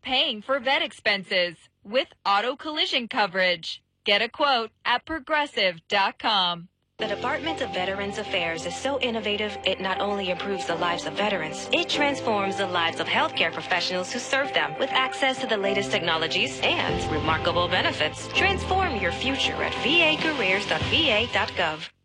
paying for vet expenses with auto collision coverage. Get a quote at Progressive.com. The Department of Veterans Affairs is so innovative, it not only improves the lives of veterans, it transforms the lives of healthcare professionals who serve them with access to the latest technologies and remarkable benefits. Transform your future at vacareers.va.gov.